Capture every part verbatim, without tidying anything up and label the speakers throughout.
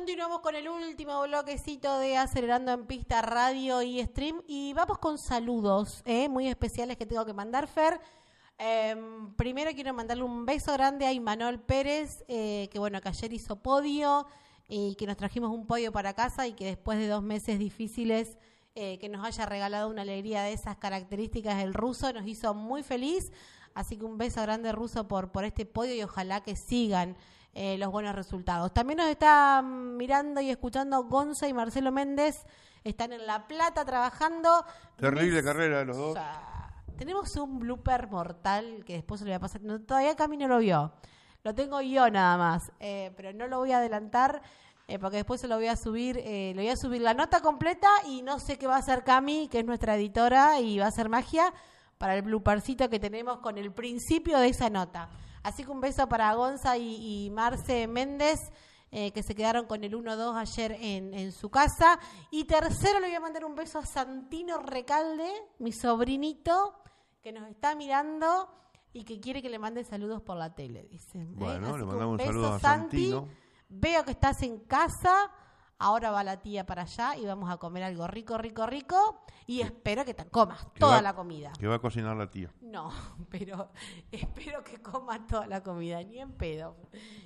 Speaker 1: Continuamos con el último bloquecito de Acelerando en Pista Radio y Stream y vamos con saludos eh, muy especiales que tengo que mandar, Fer. Eh, primero quiero mandarle un beso grande a Imanol Pérez, eh, que bueno, que ayer hizo podio y que nos trajimos un podio para casa y que después de dos meses difíciles eh, que nos haya regalado una alegría de esas características del ruso, nos hizo muy feliz. Así que un beso grande, Ruso, por, por este podio y ojalá que sigan eh, los buenos resultados. También nos están mirando y escuchando Gonza y Marcelo Méndez. Están en La Plata trabajando.
Speaker 2: Terrible
Speaker 1: Mes...
Speaker 2: carrera de los dos.
Speaker 1: O sea, tenemos un blooper mortal que después se lo voy a pasar. No, todavía Cami no lo vio. Lo tengo yo nada más. Eh, pero no lo voy a adelantar eh, porque después se lo voy a subir. Eh, le voy a subir la nota completa y no sé qué va a hacer Cami, que es nuestra editora y va a hacer magia para el bloopercito que tenemos con el principio de esa nota. Así que un beso para Gonza y, y Marce Méndez, eh, que se quedaron con el uno dos ayer en, en su casa. Y tercero le voy a mandar un beso a Santino Recalde, mi sobrinito, que nos está mirando y que quiere que le mande saludos por la tele, dice.
Speaker 2: Bueno,
Speaker 1: ¿eh?
Speaker 2: le
Speaker 1: Un
Speaker 2: mandamos un
Speaker 1: beso,
Speaker 2: saludo a
Speaker 1: Santi.
Speaker 2: Santino.
Speaker 1: Veo que estás en casa. Ahora va la tía para allá y vamos a comer algo rico, rico, rico. Y espero que te comas toda
Speaker 2: va,
Speaker 1: la comida.
Speaker 2: Que va a cocinar la tía.
Speaker 1: No, pero espero que comas toda la comida. Ni en pedo.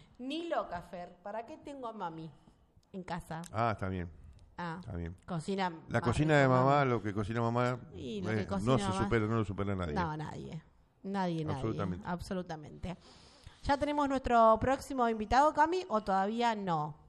Speaker 1: Ni loca, Fer. ¿Para qué tengo a mami en casa?
Speaker 2: Ah, está bien.
Speaker 1: Ah,
Speaker 2: está bien.
Speaker 1: Cocina.
Speaker 2: La cocina de mamá, lo que cocina mamá,
Speaker 1: y lo
Speaker 2: eh,
Speaker 1: que cocina
Speaker 2: no se
Speaker 1: mamá.
Speaker 2: supera, no lo supera nadie.
Speaker 1: No, nadie. Nadie, nadie.
Speaker 2: Absolutamente.
Speaker 1: Absolutamente. ¿Ya tenemos nuestro próximo invitado, Cami, o todavía no?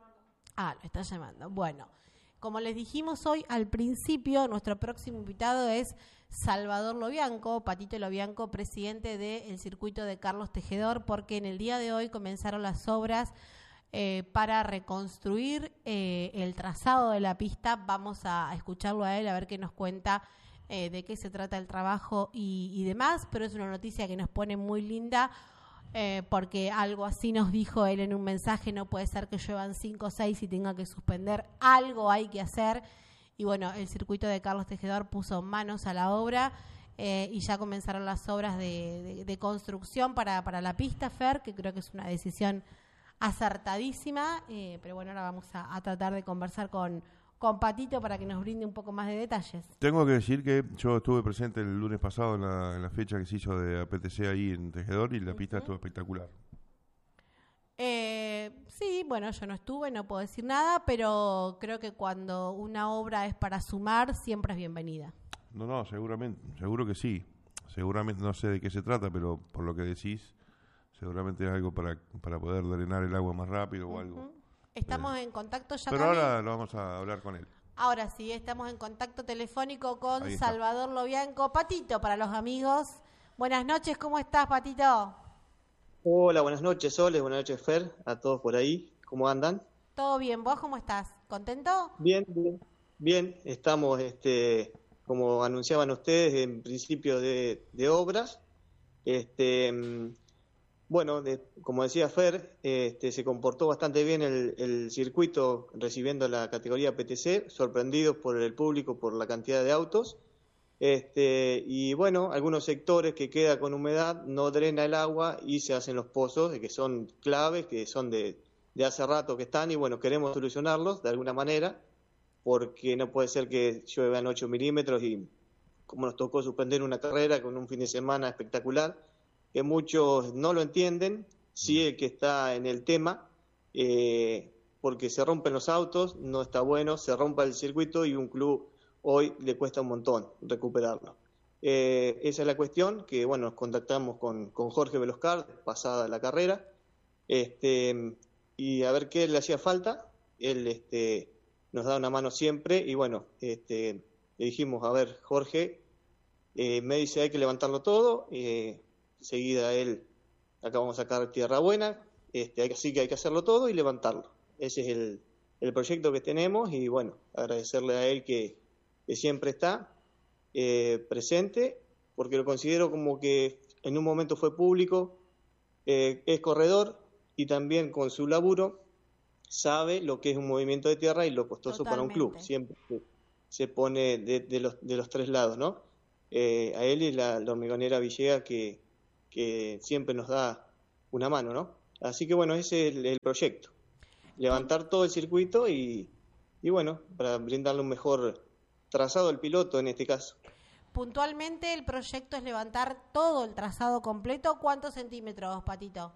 Speaker 1: Ah, lo está llamando. Bueno, como les dijimos hoy al principio, nuestro próximo invitado es Salvador Lobianco, Patito Lobianco, presidente del circuito de Carlos Tejedor, porque en el día de hoy comenzaron las obras eh, para reconstruir eh, el trazado de la pista. Vamos a escucharlo a él, a ver qué nos cuenta eh, de qué se trata el trabajo y, y demás, pero es una noticia que nos pone muy linda. Eh, porque algo así nos dijo él en un mensaje, no puede ser que lluevan cinco o seis y tenga que suspender, algo hay que hacer. Y bueno, el circuito de Carlos Tejedor puso manos a la obra eh, y ya comenzaron las obras de, de, de construcción para, para la pista, Fer, que creo que es una decisión acertadísima, eh, pero bueno, ahora vamos a, a tratar de conversar con, con Patito para que nos brinde un poco más de detalles.
Speaker 2: Tengo que decir que yo estuve presente el lunes pasado en la, en la fecha que se hizo de A P T C ahí en Tejedor y la uh-huh. pista estuvo espectacular.
Speaker 1: Eh, sí, bueno, yo no estuve, no puedo decir nada, pero creo que cuando una obra es para sumar, siempre es bienvenida.
Speaker 2: No, no, seguramente, seguro que sí. Seguramente, no sé de qué se trata, pero por lo que decís, seguramente es algo para, para poder drenar el agua más rápido uh-huh. o algo.
Speaker 1: Estamos
Speaker 2: eh.
Speaker 1: en contacto ya.
Speaker 2: Pero
Speaker 1: Cami.
Speaker 2: ahora lo vamos a hablar con él.
Speaker 1: Ahora sí, estamos en contacto telefónico con Salvador Lobianco. Patito, para los amigos. Buenas noches, ¿cómo estás, Patito?
Speaker 3: Hola, buenas noches, Soles, buenas noches, Fer, a todos por ahí. ¿Cómo andan?
Speaker 1: Todo bien, ¿vos cómo estás? ¿Contento?
Speaker 3: Bien, bien. Bien, estamos, este, como anunciaban ustedes, en principio de, de obras. Este, bueno, de, como decía Fer, este, se comportó bastante bien el, el circuito recibiendo la categoría P T C, sorprendidos por el público por la cantidad de autos. Este, y bueno, algunos sectores que queda con humedad no drena el agua y se hacen los pozos, que son claves, que son de, de hace rato que están y bueno, queremos solucionarlos de alguna manera, porque no puede ser que lluevan ocho milímetros y como nos tocó suspender una carrera con un fin de semana espectacular, que muchos no lo entienden, sí el que está en el tema, eh, porque se rompen los autos, no está bueno, se rompa el circuito y un club hoy le cuesta un montón recuperarlo. Eh, esa es la cuestión, que bueno, nos contactamos con, con Jorge Veloscar, pasada la carrera, este, y a ver qué le hacía falta. Él este, nos da una mano siempre, y bueno, este, le dijimos, a ver, Jorge, eh, me dice hay que levantarlo todo, eh, enseguida él, acá vamos a sacar tierra buena, este, así que hay que hacerlo todo y levantarlo. Ese es el, el proyecto que tenemos, y bueno, agradecerle a él que que siempre está eh, presente, porque lo considero como que en un momento fue público, eh, es corredor y también con su laburo sabe lo que es un movimiento de tierra y lo costoso Totalmente. Para un club. Siempre se, se pone de, de, los, de los tres lados, ¿no? Eh, a él y la, la hormigonera Villega que, que siempre nos da una mano, ¿no? Así que bueno, ese es el, el proyecto. levantar todo el circuito y, y bueno, para brindarle un mejor trazado al piloto en este caso.
Speaker 1: Puntualmente el proyecto es levantar todo el trazado completo. ¿Cuántos centímetros, Patito?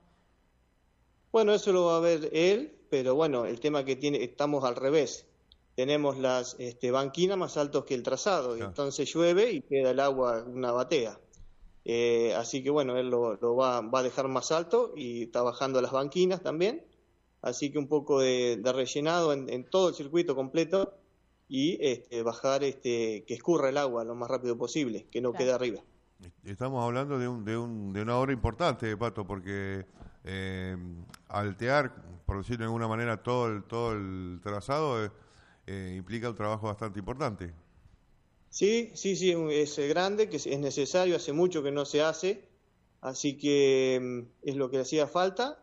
Speaker 3: Bueno, eso lo va a ver él, pero bueno, el tema que tiene, estamos al revés. Tenemos las este, banquinas más altos que el trazado, y
Speaker 2: Claro.
Speaker 3: entonces llueve y queda el agua una batea. Eh, así que bueno, él lo, lo va, va a dejar más alto y está bajando las banquinas también. Así que un poco de, de rellenado en, en todo el circuito completo y este, bajar este, que escurra el agua lo más rápido posible, que no
Speaker 1: Claro.
Speaker 3: quede arriba.
Speaker 2: Estamos hablando de, un, de, un, de una obra importante, Pato, porque eh, altear, por decirlo de alguna manera, todo el, todo el trazado eh, eh, implica un trabajo bastante importante.
Speaker 3: Sí, sí, sí, es grande, que es necesario, hace mucho que no se hace, así que mm, es lo que le hacía falta.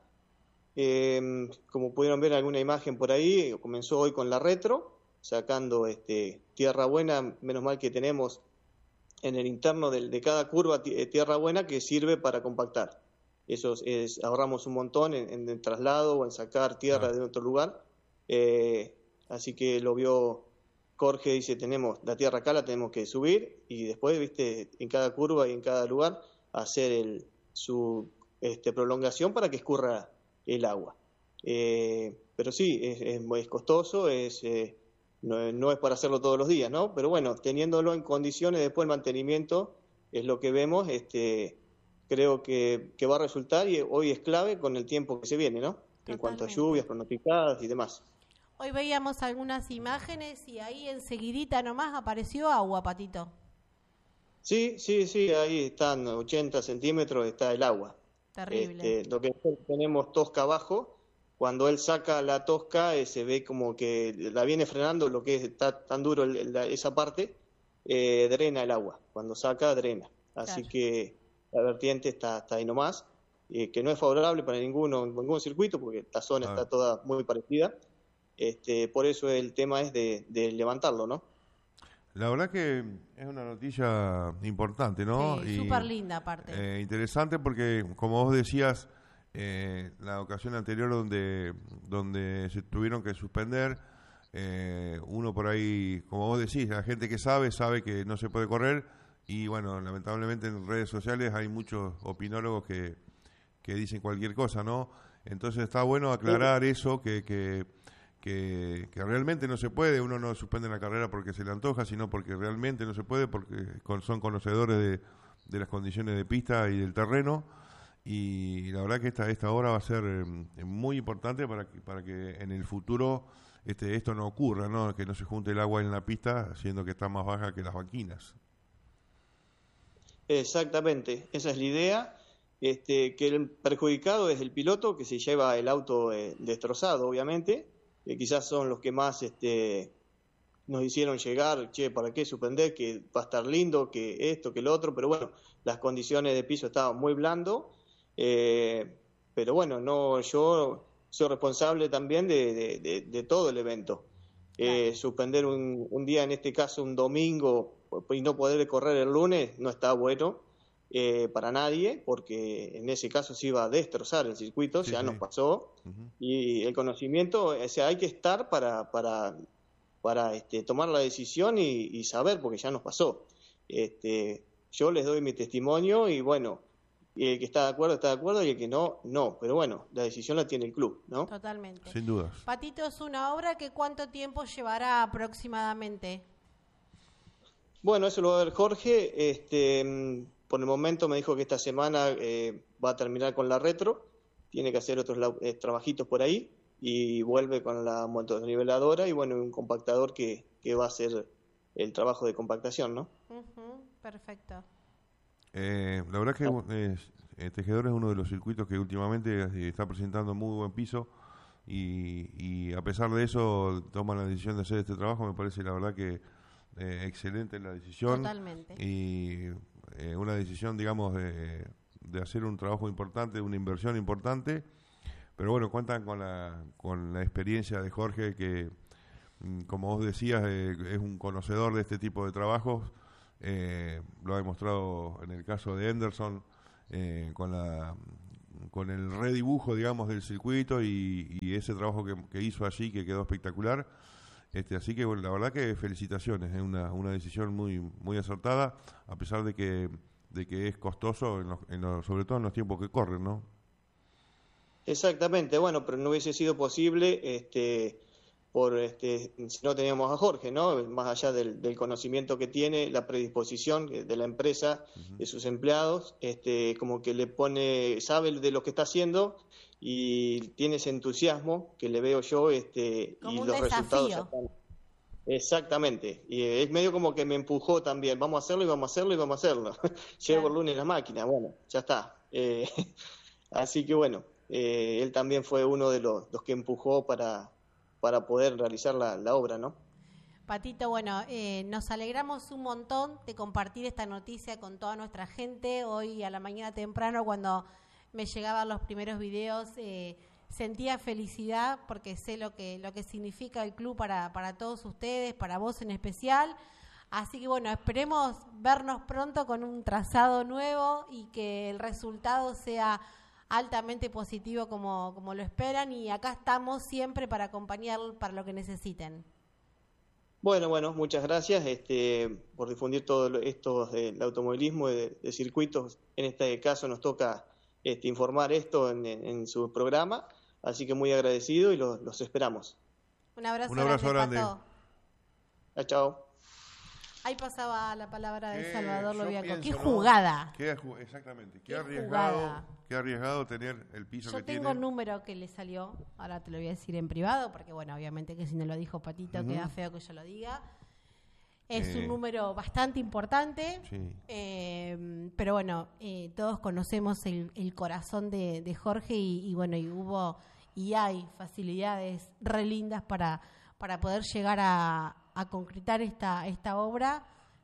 Speaker 3: Eh, como pudieron ver en alguna imagen por ahí, comenzó hoy con la retro, sacando este, tierra buena, menos mal que tenemos en el interno de, de cada curva t- tierra buena que sirve para compactar. Eso es, es- ahorramos un montón en, en el traslado o en sacar tierra
Speaker 2: Ah.
Speaker 3: de otro lugar. Eh, así que lo vio Jorge, dice, tenemos la tierra acá, la tenemos que subir y después, viste, en cada curva y en cada lugar hacer el, su este, prolongación para que escurra el agua. Eh, pero sí, es, es, es costoso, es... Eh, no, no es para hacerlo todos los días, ¿no? Pero bueno, teniéndolo en condiciones, después el mantenimiento es lo que vemos, este, creo que, que va a resultar y hoy es clave con el tiempo que se viene, ¿no? En cuanto a
Speaker 1: Totalmente.
Speaker 3: lluvias pronosticadas y demás.
Speaker 1: Hoy veíamos algunas imágenes y ahí enseguidita nomás apareció agua, Patito.
Speaker 3: Sí, sí, sí, ahí están ochenta centímetros, está el agua.
Speaker 1: Terrible.
Speaker 3: Este, lo que tenemos tosca abajo, cuando él saca la tosca eh, se ve como que la viene frenando, lo que es, está tan duro el- la- esa parte, eh, drena el agua. Cuando saca, drena. Así
Speaker 1: Claro.
Speaker 3: que la vertiente está, está ahí nomás, eh, que no es favorable para ninguno, ningún circuito, porque esta zona
Speaker 2: Claro.
Speaker 3: está toda muy parecida. Este, por eso el tema es de, de levantarlo, ¿no?
Speaker 2: La verdad que es una noticia importante, ¿no?
Speaker 1: Sí,
Speaker 2: Y,
Speaker 1: súper linda aparte.
Speaker 2: eh, interesante porque, como vos decías, eh, la ocasión anterior donde, donde se tuvieron que suspender, eh, uno por ahí, como vos decís, la gente que sabe, sabe que no se puede correr y bueno, lamentablemente en redes sociales hay muchos opinólogos que, que dicen cualquier cosa, ¿no? Entonces está bueno aclarar eso, que... que Que, que realmente no se puede, uno no suspende la carrera porque se le antoja, sino porque realmente no se puede, porque con- son conocedores de, de las condiciones de pista y del terreno, y la verdad que esta, esta obra va a ser eh, muy importante para que, para que en el futuro este, esto no ocurra, ¿no? Que no se junte el agua en la pista, siendo que está más baja que las banquinas.
Speaker 3: Exactamente, esa es la idea. Este, que el perjudicado es el piloto que se lleva el auto eh, destrozado, obviamente, que quizás son los que más este, nos hicieron llegar, che, ¿para qué suspender? Que va a estar lindo, que esto, que lo otro, pero bueno, las condiciones de piso estaban muy blando, eh, pero bueno, no, yo soy responsable también de, de, de, de todo el evento. Eh, suspender un, un día, en este caso un domingo, y no poder correr el lunes, no está bueno. Eh, para nadie, porque en ese caso se iba a destrozar el circuito,
Speaker 2: Sí,
Speaker 3: ya
Speaker 2: sí.
Speaker 3: nos pasó,
Speaker 2: Ujú.
Speaker 3: y el conocimiento, o sea, hay que estar para, para, para este, tomar la decisión y, y saber, porque ya nos pasó. Este, yo les doy mi testimonio y bueno, y el que está de acuerdo está de acuerdo y el que no, no, pero bueno, la decisión la tiene el club, ¿no?
Speaker 1: Totalmente.
Speaker 2: Sin dudas.
Speaker 1: Patito, es una obra que ¿cuánto tiempo llevará aproximadamente?
Speaker 3: Bueno, eso lo va a ver Jorge. Este, mm, por el momento me dijo que esta semana eh, va a terminar con la retro, tiene que hacer otros lau- eh, trabajitos por ahí y vuelve con la motoniveladora y bueno, un compactador que, que va a hacer el trabajo de compactación, ¿no?
Speaker 1: Ujú, perfecto.
Speaker 2: Eh, la verdad que eh, eh, Tejedor es uno de los circuitos que últimamente eh, está presentando muy buen piso y, y a pesar de eso toma la decisión de hacer este trabajo. Me parece la verdad que eh, excelente la decisión.
Speaker 1: Totalmente.
Speaker 2: Y eh, una decisión, digamos, de, de hacer un trabajo importante, una inversión importante, pero bueno, cuentan con la, con la experiencia de Jorge que, mm, como vos decías, eh, es un conocedor de este tipo de trabajos. Eh, lo ha demostrado en el caso de Henderson, eh, con la con el redibujo, digamos, del circuito y, y ese trabajo que, que hizo allí, que quedó espectacular. Este, así que, bueno, la verdad que felicitaciones, es una, una decisión muy muy acertada, a pesar de que de que es costoso, en los, en los, sobre todo en los tiempos que corren, ¿no?
Speaker 3: Exactamente, bueno, pero no hubiese sido posible este, por este, si no teníamos a Jorge, ¿no? Más allá del, del conocimiento que tiene, la predisposición de la empresa, uh-huh. de sus empleados, este, como que le pone, sabe de lo que está haciendo y tiene ese entusiasmo que le veo yo, este,
Speaker 1: como
Speaker 3: y
Speaker 1: un
Speaker 3: los
Speaker 1: desafío.
Speaker 3: resultados ya están. Exactamente, y es medio como que me empujó también, vamos a hacerlo y vamos a hacerlo y vamos a hacerlo. Llego
Speaker 1: Claro.
Speaker 3: el lunes la máquina, bueno, ya está. Eh, así que bueno. Eh, él también fue uno de los, los que empujó para, para poder realizar la, la obra, ¿no?
Speaker 1: Patito, bueno, eh, nos alegramos un montón de compartir esta noticia con toda nuestra gente. Hoy a la mañana temprano, cuando me llegaban los primeros videos, eh, sentía felicidad porque sé lo que lo que significa el club para, para todos ustedes, para vos en especial. Así que bueno, esperemos vernos pronto con un trazado nuevo y que el resultado sea altamente positivo como, como lo esperan, y acá estamos siempre para acompañar para lo que necesiten.
Speaker 3: Bueno, bueno, muchas gracias este, por difundir todo esto del automovilismo, de, de circuitos. En este caso nos toca este, informar esto en, en, en su programa, así que muy agradecido y los, los esperamos.
Speaker 1: Un abrazo,
Speaker 2: Un abrazo
Speaker 1: grande,
Speaker 2: grande.
Speaker 3: Pato. Chao.
Speaker 1: Ahí pasaba la palabra de
Speaker 2: ¿Qué?
Speaker 1: Salvador
Speaker 2: Yo
Speaker 1: Loviaco.
Speaker 2: pienso,
Speaker 1: Qué
Speaker 2: ¿no?
Speaker 1: jugada.
Speaker 2: Qué, exactamente. Qué,
Speaker 1: Qué
Speaker 2: arriesgado,
Speaker 1: jugada.
Speaker 2: qué arriesgado tener el piso
Speaker 1: Yo
Speaker 2: que
Speaker 1: tengo
Speaker 2: tiene.
Speaker 1: el número que le salió, ahora te lo voy a decir en privado, porque bueno, obviamente que si no lo dijo Patito,
Speaker 2: Uh-huh.
Speaker 1: queda feo que yo lo diga. Es
Speaker 2: Eh,
Speaker 1: un número bastante importante,
Speaker 2: Sí.
Speaker 1: eh, pero bueno, eh, todos conocemos el, el corazón de, de Jorge y, y bueno, y hubo y hay facilidades re lindas para, para poder llegar a, a concretar esta, esta obra.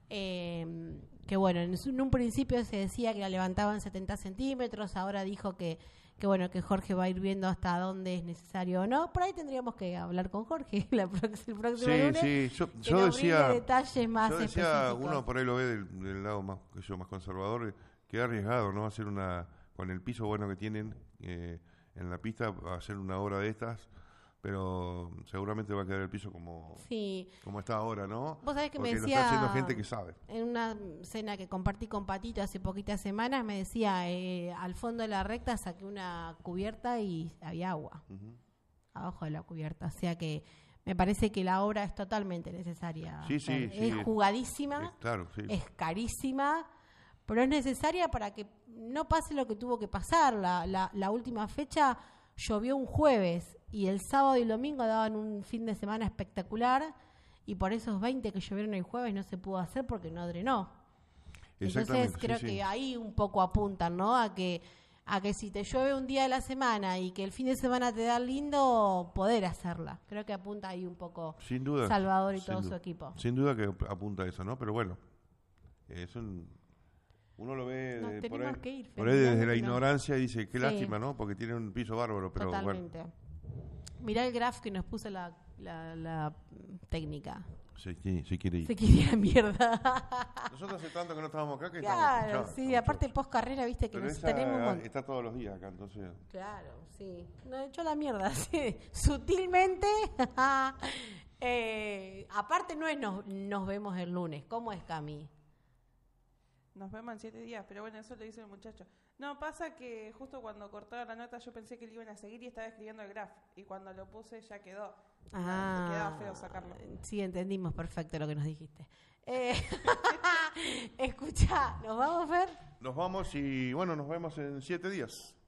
Speaker 1: Eh, que bueno, en, su, en un principio se decía que la levantaban setenta centímetros, ahora dijo que, que bueno, que Jorge va a ir viendo hasta dónde es necesario o no. Por ahí tendríamos que hablar con Jorge la prox- el próximo
Speaker 2: Sí,
Speaker 1: lunes.
Speaker 2: sí, yo,
Speaker 1: que
Speaker 2: yo
Speaker 1: nos brinde
Speaker 2: decía,
Speaker 1: detalles más
Speaker 2: yo decía,
Speaker 1: específicos.
Speaker 2: uno por ahí lo ve del, del lado más, que yo, más conservador, que arriesgado, ¿no? Hacer una, con el piso bueno que tienen eh, en la pista, hacer una obra de estas, pero seguramente va a quedar el piso como,
Speaker 1: Sí.
Speaker 2: como está ahora, ¿no?
Speaker 1: Vos sabés que
Speaker 2: Porque
Speaker 1: me
Speaker 2: lo
Speaker 1: decía,
Speaker 2: está haciendo gente que sabe.
Speaker 1: en una cena que compartí con Patito hace poquitas semanas, me decía, eh, al fondo de la recta saqué una cubierta y había agua
Speaker 2: Uh-huh.
Speaker 1: abajo de la cubierta, o sea que me parece que la obra es totalmente necesaria.
Speaker 2: Sí, sí,
Speaker 1: es
Speaker 2: sí.
Speaker 1: jugadísima,
Speaker 2: Eh, claro, sí.
Speaker 1: es carísima, pero es necesaria para que no pase lo que tuvo que pasar. La, la, la última fecha llovió un jueves y el sábado y el domingo daban un fin de semana espectacular, y por esos veinte que llovieron el jueves no se pudo hacer porque no drenó. Entonces
Speaker 2: Exactamente,
Speaker 1: creo
Speaker 2: sí,
Speaker 1: que
Speaker 2: sí.
Speaker 1: ahí un poco apuntan, ¿no? A que a que si te llueve un día de la semana y que el fin de semana te da lindo, poder hacerla. Creo que apunta ahí un poco
Speaker 2: Sin duda.
Speaker 1: Salvador y
Speaker 2: sin
Speaker 1: todo
Speaker 2: duda.
Speaker 1: su equipo.
Speaker 2: Sin duda que apunta a eso, ¿no? Pero bueno, es un, uno lo ve
Speaker 1: Nos
Speaker 2: de- por
Speaker 1: tenemos
Speaker 2: ahí,
Speaker 1: que ir,
Speaker 2: por ahí desde la
Speaker 1: Fernando, no.
Speaker 2: ignorancia y dice, qué
Speaker 1: Sí.
Speaker 2: lástima, ¿no? Porque tiene un piso bárbaro, pero bueno.
Speaker 1: Totalmente. Mirá el graph que nos puso la, la, la técnica.
Speaker 2: Se, sí, se quiere ir.
Speaker 1: Se quiere ir a mierda.
Speaker 2: Nosotros hace tanto que no estábamos acá que
Speaker 1: Claro,
Speaker 2: estamos...
Speaker 1: sí,
Speaker 2: estamos
Speaker 1: aparte
Speaker 2: chochos.
Speaker 1: post carrera, viste que
Speaker 2: Pero
Speaker 1: nos
Speaker 2: esa
Speaker 1: tenemos un montón.
Speaker 2: está todos los días acá, entonces...
Speaker 1: Claro, sí. No he hecho la mierda, sí. Sutilmente. eh, aparte no es nos, nos vemos el lunes. ¿Cómo es, Cami?
Speaker 4: Nos vemos en siete días, pero bueno, eso lo dice el muchacho. No, pasa que justo cuando cortaron la nota yo pensé que le iban a seguir y estaba escribiendo el graph. Y cuando lo puse ya quedó.
Speaker 1: Ah,
Speaker 4: Me quedaba feo sacarlo.
Speaker 1: Sí, entendimos perfecto lo que nos dijiste. Eh, escucha, ¿nos vamos a ver?
Speaker 2: Nos vamos y bueno, nos vemos en siete días.